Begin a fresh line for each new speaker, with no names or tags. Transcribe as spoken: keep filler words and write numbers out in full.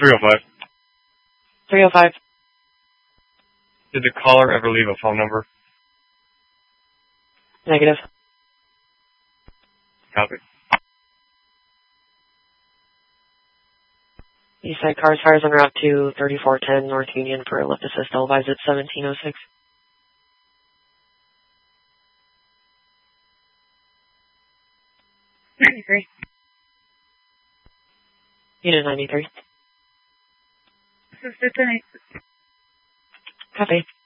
three oh five.
three oh five.
Did the caller ever leave a phone number?
Negative.
Copy.
Eastside cars fires en route to thirty-four ten North Union for lift assist. I'll advise it seventeen oh six.
ninety-three.
Unit ninety-three.
Assisted tonight.
Copy.